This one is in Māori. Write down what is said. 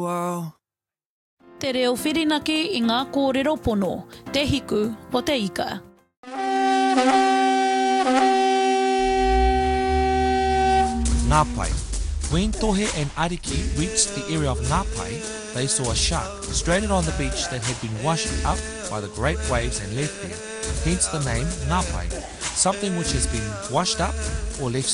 wow. Te reo whirinaki I ngā kōrero pono, te hiku o te ika. Ngāpai. When Tohe and Ariki reached the area of Ngāpai, they saw a shark stranded on the beach that had been washed up by the great waves and left there. Hence the name Ngāpai, something which has been washed up or left